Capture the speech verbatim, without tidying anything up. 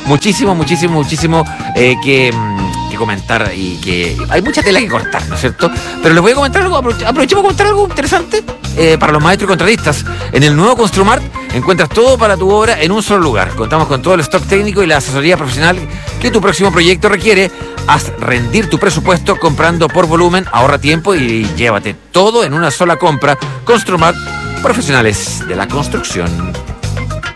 muchísimo, muchísimo, muchísimo eh, que, que comentar y que hay mucha tela que cortar, ¿no es cierto? Pero les voy a comentar algo, aprove- aprovechemos a comentar algo interesante eh, para los maestros y contratistas. En el nuevo Construmart encuentras todo para tu obra en un solo lugar. Contamos con todo el stock técnico y la asesoría profesional que tu próximo proyecto requiere. Haz rendir tu presupuesto comprando por volumen, ahorra tiempo y llévate todo en una sola compra. Construmart, profesionales de la construcción.